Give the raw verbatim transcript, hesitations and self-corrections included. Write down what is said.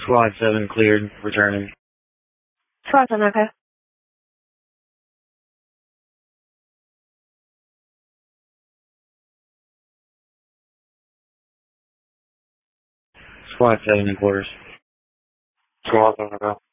Squad seven cleared, returning. Squad seven, okay. Squad seven in quarters. Squad seven, okay.